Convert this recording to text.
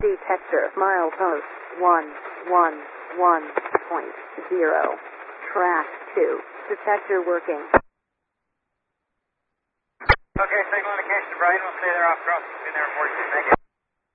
Detector, milepost 111.0. Track 2. Detector working. Okay, signal indication to Brighton. We'll stay there off cross. Be there in 42. Thank you.